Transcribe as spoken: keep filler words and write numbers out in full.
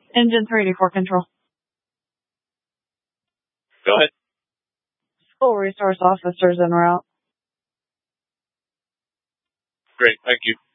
Engine three eighty-four control. Go ahead. School resource officers en route. Great, thank you.